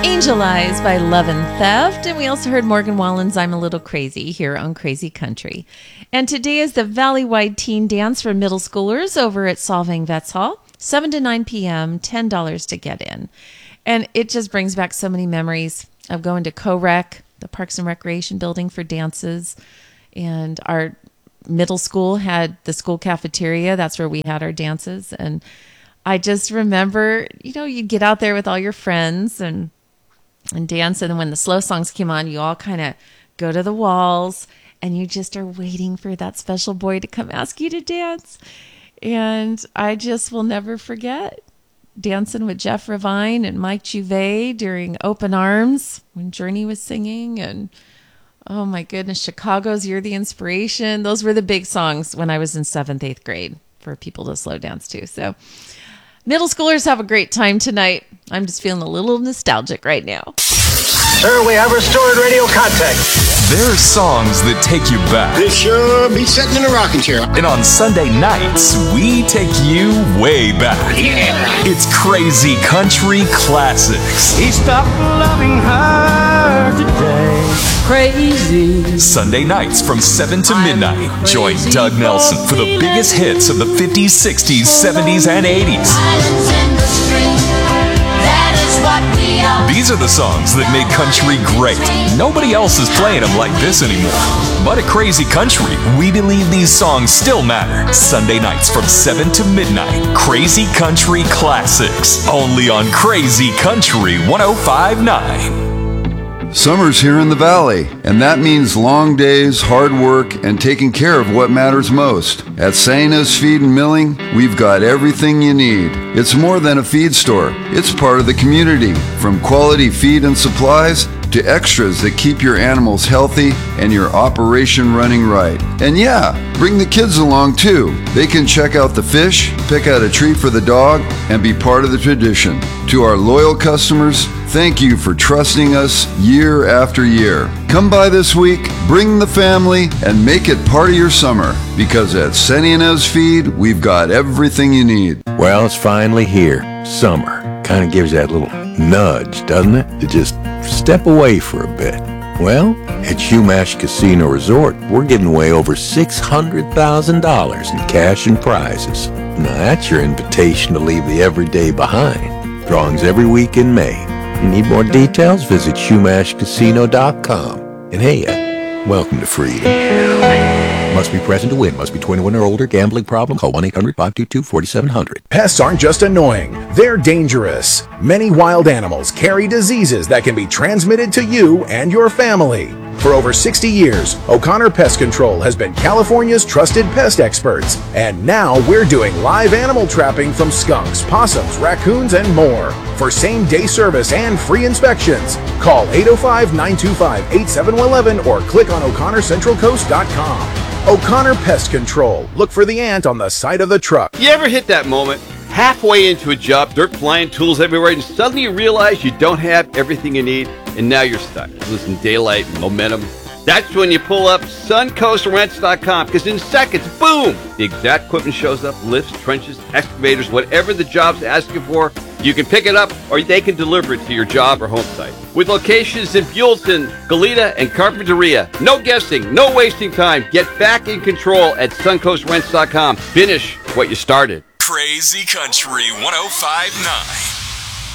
Angel Eyes by Love and Theft. And we also heard Morgan Wallen's I'm a Little Crazy here on Crazy Country. And today is the Valley-wide teen dance for middle schoolers over at Solvang Vets Hall. 7 to 9 p.m., $10 to get in. And it just brings back so many memories of going to CoRec, the Parks and Recreation building, for dances. And our middle school had the school cafeteria. That's where we had our dances. And I just remember, you'd get out there with all your friends and dance. And when the slow songs came on, you all kind of go to the walls and you just are waiting for that special boy to come ask you to dance. And I just will never forget dancing with Jeff Ravine and Mike Juvet during Open Arms when Journey was singing. And oh my goodness, Chicago's You're the Inspiration. Those were the big songs when I was in 7th, 8th grade for people to slow dance to. So middle schoolers have a great time tonight. I'm just feeling a little nostalgic right now. Sir, we have restored radio contact. There are songs that take you back. This sure be sitting in a rocking chair. And on Sunday nights, we take you way back. Yeah. It's Crazy Country Classics. He stopped loving her today. Crazy. Sunday nights from 7 to midnight. Join Doug Nelson for the biggest hits of the 50s, 60s, 70s, and 80s. These are the songs that made country great. Nobody else is playing them like this anymore. But at Crazy Country, we believe these songs still matter. Sunday nights from 7 to midnight. Crazy Country Classics. Only on Crazy Country 105.9. Summer's here in the Valley, and that means long days, hard work, and taking care of what matters most. At St. Inez Feed and Milling, we've got everything you need. It's more than a feed store. It's part of the community, from quality feed and supplies to extras that keep your animals healthy and your operation running right. And yeah, bring the kids along too. They can check out the fish, pick out a treat for the dog, and be part of the tradition. To our loyal customers, thank you for trusting us year after year. Come by this week, bring the family, and make it part of your summer. Because at St. Inez Feed, we've got everything you need. Well, it's finally here. Summer. Kind of gives that little nudge, doesn't it? To just step away for a bit. Well, at Shumash Casino Resort, we're giving away over $600,000 in cash and prizes. Now that's your invitation to leave the everyday behind. Drawings every week in May. You need more details? Visit SchumashCasino.com. And hey, welcome to freedom. Must be present to win. Must be 21 or older. Gambling problem? Call 1-800-522-4700. Pests aren't just annoying. They're dangerous. Many wild animals carry diseases that can be transmitted to you and your family. For over 60 years, O'Connor Pest Control has been California's trusted pest experts. And now we're doing live animal trapping from skunks, possums, raccoons, and more. For same-day service and free inspections, call 805-925-8711 or click on O'ConnorCentralCoast.com. O'Connor Pest Control. Look for the ant on the side of the truck. You ever hit that moment? Halfway into a job, dirt flying, tools everywhere, and suddenly you realize you don't have everything you need, and now you're stuck, losing daylight, momentum. That's when you pull up SuncoastRents.com, because in seconds, boom, the exact equipment shows up, lifts, trenches, excavators, whatever the job's asking for, you can pick it up, or they can deliver it to your job or home site. With locations in Buellton, Goleta, and Carpinteria. No guessing, no wasting time. Get back in control at SuncoastRents.com. Finish what you started. Crazy Country 105.9.